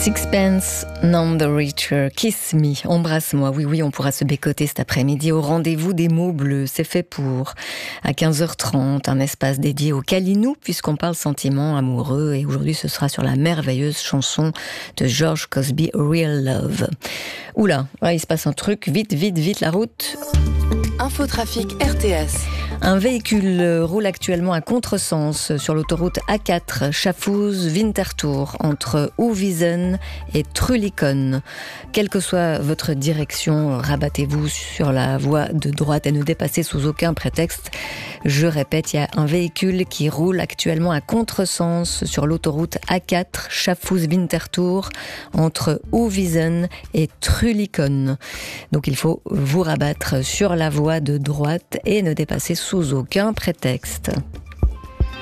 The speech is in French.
Sixpence None the Richer, Kiss Me, embrasse-moi. Oui, on pourra se bécoter cet après-midi au rendez-vous des mots bleus. C'est fait pour, à 15h30, un espace dédié au câlinou, puisqu'on parle sentiments amoureux. Et aujourd'hui, ce sera sur la merveilleuse chanson de George Cosby, Real Love. Oula, il se passe un truc. Vite, la route. Infotrafic RTS. Un véhicule roule actuellement à contresens sur l'autoroute A4 Schaffhouse-Winterthur entre Oewiesen et Trülikon. Quelle que soit votre direction, rabattez-vous sur la voie de droite et ne dépassez sous aucun prétexte. Je répète, il y a un véhicule qui roule actuellement à contresens sur l'autoroute A4 Schaffhouse-Winterthur entre Oewiesen et Trülikon. Donc il faut vous rabattre sur la voie de droite et ne dépasser sous aucun prétexte.